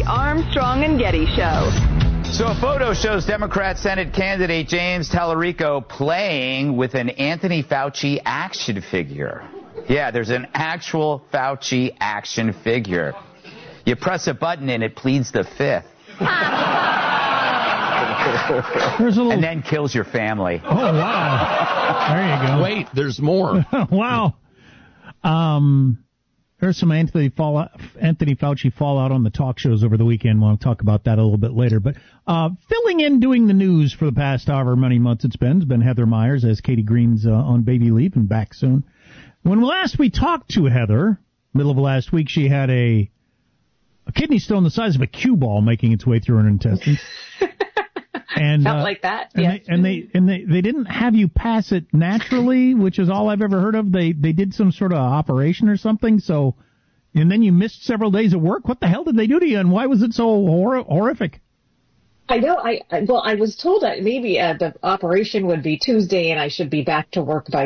Armstrong and Getty Show. So a photo shows Democrat Senate candidate James Tallarico playing with an Anthony Fauci action figure. Yeah, there's an actual Fauci action figure. You press a button and it pleads the fifth. And then kills your family. Oh, wow. There you go. Wait, there's more. Wow. There's some Anthony Fauci fallout on the talk shows over the weekend. We'll talk about that a little bit later. But filling in, doing the news for the past however many months it's been Heather Myers, as Katie Green's on baby leave and back soon. When last we talked to Heather, middle of last week, she had a kidney stone the size of a cue ball making its way through her intestines. And felt like that. And they didn't have you pass it naturally, which is all I've ever heard of. They did some sort of operation or something. So, and then you missed several days of work. What the hell did they do to you, and why was it so horrific? I know. I was told that maybe the operation would be Tuesday, and I should be back to work by